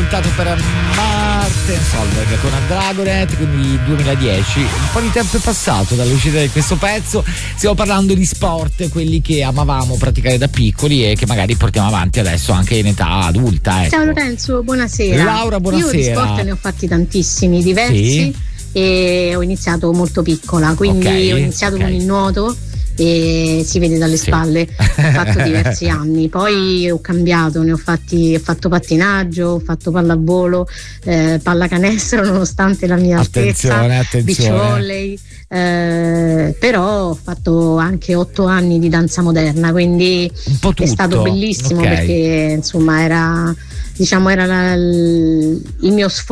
ascoltato per Martin Solveig con Andragonet, quindi 2010. Un po' di tempo è passato dall'uscita di questo pezzo. Stiamo parlando di sport, quelli che amavamo praticare da piccoli e che magari portiamo avanti adesso anche in età adulta. Ciao Lorenzo, buonasera. Laura, buonasera. Io di sport ne ho fatti tantissimi, diversi, sì. E ho iniziato molto piccola, quindi ho iniziato con il nuoto e si vede dalle spalle, ho fatto diversi anni, poi ho cambiato, ho fatto pattinaggio, ho fatto pallavolo, pallacanestro nonostante la mia altezza, beach volley, però ho fatto anche 8 anni di danza moderna, quindi è stato bellissimo perché insomma era il mio sfogo